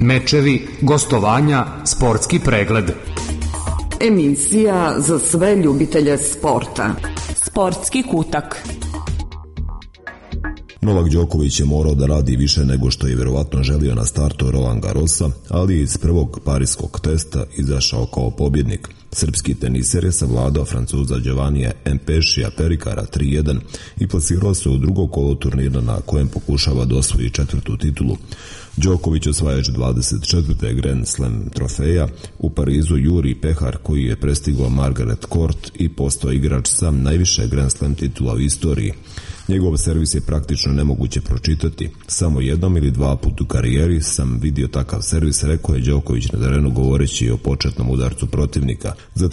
Mečevi, gostovanja, sportski pregled. Emisija za sve ljubitelje sporta. Sportski kutak. Novak Đoković je morao da radi više nego što je vjerovatno želio na startu Roland Garrosa, ali iz prvog pariskog testa izašao kao pobjednik. Srpski teniser je savladao Francuza Giovannija Mpešija Perikara 3-1 i plasirao se u drugo kolo turnira na kojem pokušava da osvoji četvrtu titulu. Đoković osvajač 24. Grand Slam trofeja, u Parizu juri pehar koji je prestigao Margaret Court i postao igrač sam najviše Grand Slam titula u istoriji. Njegov servis je praktično nemoguće pročitati. Samo jednom ili dva puta u karijeri sam vidio takav servis, rekao je Đoković na terenu govoreći o početnom udarcu protivnika. Za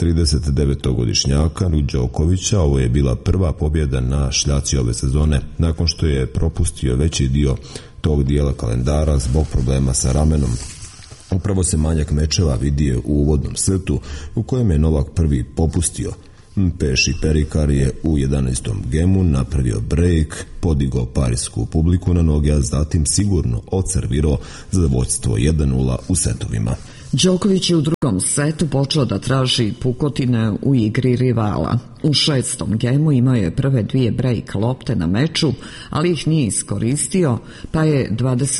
39-godišnjaka Đokovića ovo je bila prva pobjeda na šljaci ove sezone, nakon što je propustio veći dio tog dijela kalendara zbog problema sa ramenom. Upravo se manjak mečeva vidio u uvodnom setu u kojem je Novak prvi popustio. Mpeši Perikar je u 11. gemu napravio break, podigao parisku publiku na noge, a zatim sigurno odservirao za vodstvo 1-0 u setovima. Đoković je u drugom setu počeo da traži pukotine u igri rivala. U 6. gemu imao je prve dvije break lopte na meču, ali ih nije iskoristio, pa je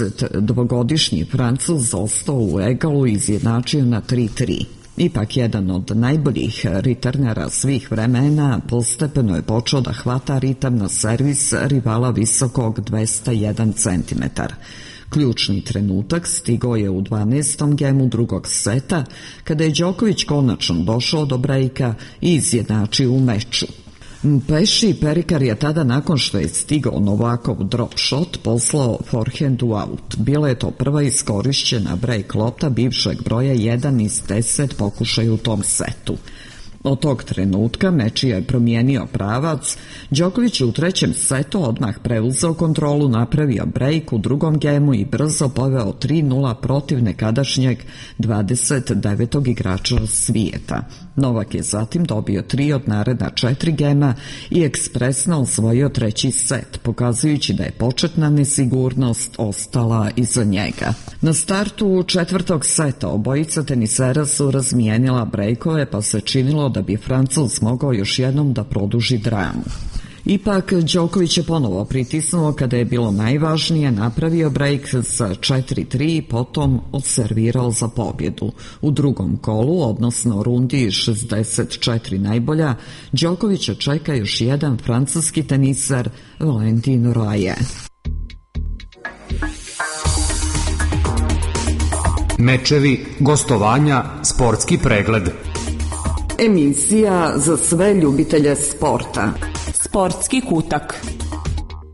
22-godišnji Francuz ostao u egalu i izjednačio na 3-3. Ipak jedan od najboljih riternera svih vremena postepeno je počeo da hvata ritam na servis rivala visokog 201 cm. Ključni trenutak stigao je u 12. gemu drugog seta, kada je Đoković konačno došao do brejka i izjednačio u meču. Mpeši Perikar je tada, nakon što je stigao Novakov drop shot, poslao forehand u out. Bila je to prva iskorišćena break lopta bivšeg broja 1 iz 10 pokušaja u tom setu. Od tog trenutka mečija je promijenio pravac. Đoković je u trećem setu odmah preuzeo kontrolu, napravio break u drugom gemu i brzo poveo 3-0 protiv nekadašnjeg 29. igrača svijeta. Novak je zatim dobio 3 od naredna 4 gema i ekspresno osvojio treći set, pokazujući da je početna nesigurnost ostala iza njega. Na startu četvrtog seta obojica tenisera su razmijenila brejkove, pa se činilo da bi Francuz mogao još jednom da produži dramu. Ipak, Đoković je ponovo pritisnuo kada je bilo najvažnije, napravio break sa 4-3 i potom odservirao za pobjedu. U drugom kolu, odnosno rundi 64 najbolja, Đokovića čeka još jedan francuski teniser, Valentin Royer. Mečevi, gostovanja, sportski pregled. Emisija za sve ljubitelje sporta. Sportski kutak.